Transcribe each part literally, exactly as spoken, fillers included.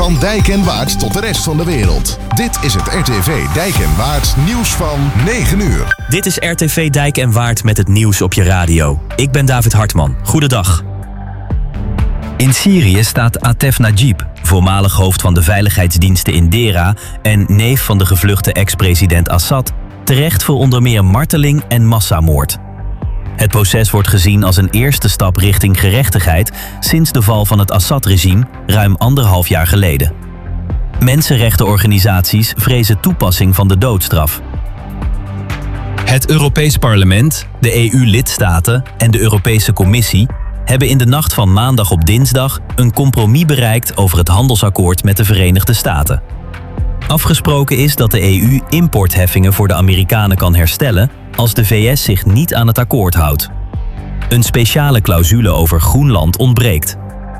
Van Dijk en Waard tot de rest van de wereld. Dit is het R T V Dijk en Waard nieuws van negen uur. Dit is R T V Dijk en Waard met het nieuws op je radio. Ik ben David Hartman. Goedendag. In Syrië staat Atef Najib, voormalig hoofd van de veiligheidsdiensten in Dera en neef van de gevluchte ex-president Assad, terecht voor onder meer marteling en massamoord. Het proces wordt gezien als een eerste stap richting gerechtigheid sinds de val van het Assad-regime ruim anderhalf jaar geleden. Mensenrechtenorganisaties vrezen toepassing van de doodstraf. Het Europees Parlement, de E U-lidstaten en de Europese Commissie hebben in de nacht van maandag op dinsdag een compromis bereikt over het handelsakkoord met de Verenigde Staten. Afgesproken is dat de E U importheffingen voor de Amerikanen kan herstellen als de V S zich niet aan het akkoord houdt. Een speciale clausule over Groenland ontbreekt.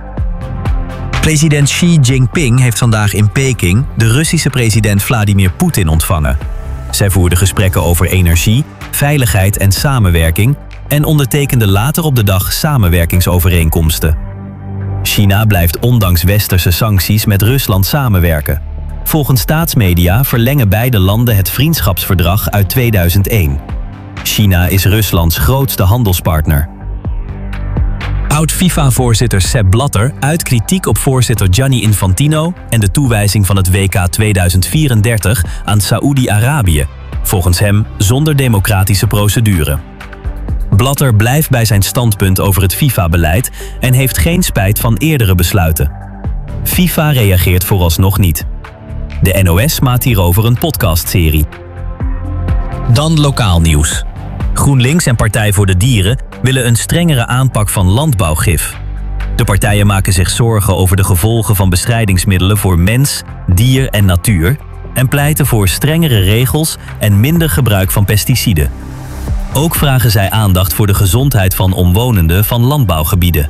President Xi Jinping heeft vandaag in Peking de Russische president Vladimir Poetin ontvangen. Zij voerden gesprekken over energie, veiligheid en samenwerking en ondertekenden later op de dag samenwerkingsovereenkomsten. China blijft ondanks westerse sancties met Rusland samenwerken. Volgens staatsmedia verlengen beide landen het vriendschapsverdrag uit tweeduizend één. China is Ruslands grootste handelspartner. Oud-FIFA-voorzitter Sepp Blatter uit kritiek op voorzitter Gianni Infantino en de toewijzing van het W K tweeduizend vierendertig aan Saoedi-Arabië, volgens hem zonder democratische procedure. Blatter blijft bij zijn standpunt over het FIFA-beleid en heeft geen spijt van eerdere besluiten. FIFA reageert vooralsnog niet. De N O S maakt hierover een podcastserie. Dan lokaal nieuws. GroenLinks en Partij voor de Dieren willen een strengere aanpak van landbouwgif. De partijen maken zich zorgen over de gevolgen van bestrijdingsmiddelen voor mens, dier en natuur en pleiten voor strengere regels en minder gebruik van pesticiden. Ook vragen zij aandacht voor de gezondheid van omwonenden van landbouwgebieden.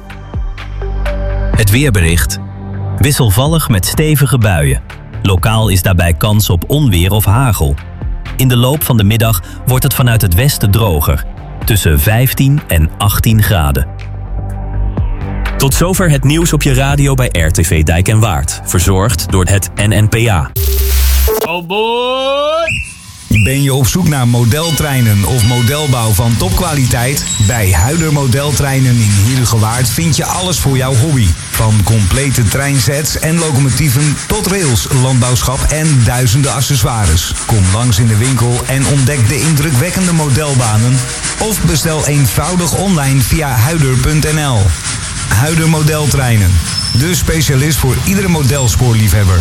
Het weerbericht. Wisselvallig met stevige buien. Lokaal is daarbij kans op onweer of hagel. In de loop van de middag wordt het vanuit het westen droger, tussen vijftien en achttien graden. Tot zover het nieuws op je radio bij R T V Dijk en Waard, verzorgd door het N N P A. Oh boy! Ben je op zoek naar modeltreinen of modelbouw van topkwaliteit? Bij Huider Modeltreinen in Heerhugowaard vind je alles voor jouw hobby. Van complete treinsets en locomotieven tot rails, landbouwschap en duizenden accessoires. Kom langs in de winkel en ontdek de indrukwekkende modelbanen. Of bestel eenvoudig online via huider punt n l. Huider Modeltreinen, de specialist voor iedere modelspoorliefhebber.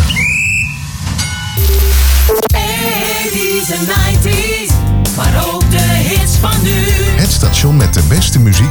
eighties en nineties, maar ook de hits van nu. Het station met de beste muziek